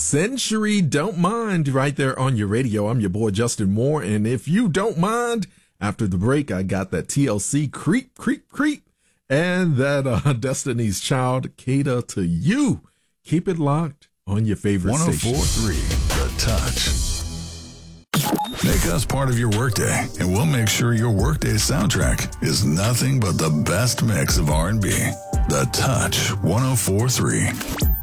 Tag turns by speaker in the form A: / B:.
A: Century Don't Mind right there on your radio. I'm your boy Justin Moore, and if you don't mind, after the break, I got that TLC Creep, Creep, Creep, and that Destiny's Child Cater to You. Keep it locked on your favorite station.
B: 104.3 The Touch. Make us part of your workday, and we'll make sure your workday soundtrack is nothing but the best mix of R&B. The Touch 104.3.